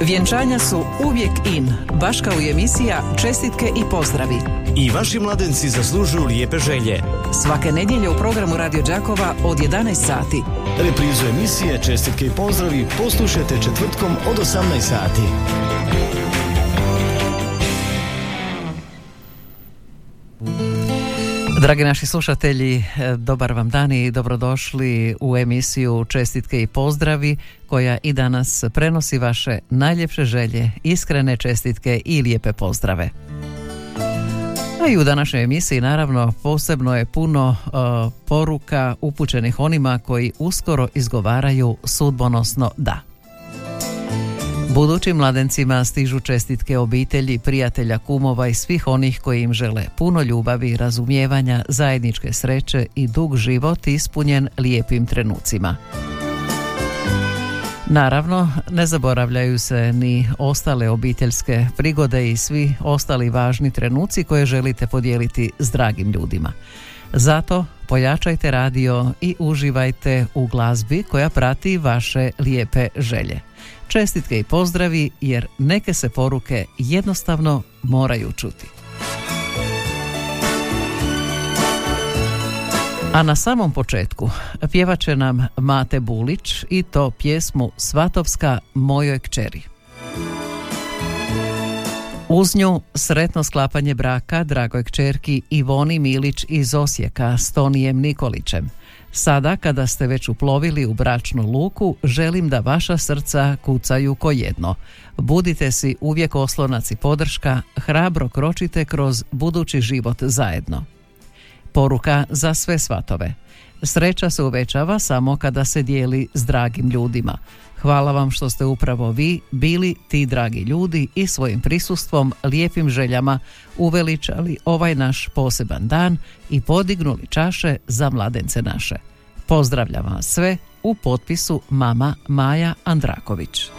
Vjenčanja su uvijek in, baš kao i emisija Čestitke i pozdravi. I vaši mladenci zaslužuju lijepe želje. Svake nedjelje u programu Radio Đakova od 11 sati. Reprizu emisije Čestitke i pozdravi poslušajte četvrtkom od 18 sati. Dragi naši slušatelji, dobar vam dan i dobrodošli u emisiju Čestitke i pozdravi koja i danas prenosi vaše najljepše želje, iskrene čestitke i lijepe pozdrave. A i u današnjoj emisiji naravno posebno je puno poruka upućenih onima koji uskoro izgovaraju sudbonosno da. Budućim mladencima stižu čestitke obitelji, prijatelja, kumova i svih onih koji im žele puno ljubavi, razumijevanja, zajedničke sreće i dug život ispunjen lijepim trenucima. Naravno, ne zaboravljaju se ni ostale obiteljske prigode i svi ostali važni trenuci koje želite podijeliti s dragim ljudima. Zato pojačajte radio i uživajte u glazbi koja prati vaše lijepe želje. Čestitke i pozdravi jer neke se poruke jednostavno moraju čuti. A na samom početku pjevat će nam Mate Bulić i to pjesmu Svatovska mojoj kćeri. Uz nju sretno sklapanje braka dragoj kćerki Ivoni Milić iz Osijeka s Tonijem Nikolićem. Sada, kada ste već uplovili u bračnu luku, želim da vaša srca kucaju ko jedno. Budite si uvijek oslonac i podrška, hrabro kročite kroz budući život zajedno. Poruka za sve svatove. Sreća se uvećava samo kada se dijeli s dragim ljudima. Hvala vam što ste upravo vi bili ti dragi ljudi i svojim prisustvom, lijepim željama uveličali ovaj naš poseban dan i podignuli čaše za mladence naše. Pozdravljam vas sve u potpisu mama Maja Andraković.